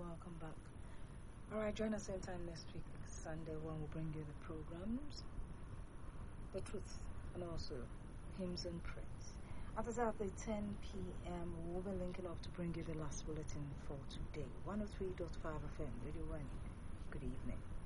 welcome back. Alright, join us same time next week, Sunday, when we'll bring you the programs, the truth, and also hymns and praise. At exactly 10 p.m., we'll be linking up to bring you the last bulletin for today. 103.5 FM, Radio 1. Good evening.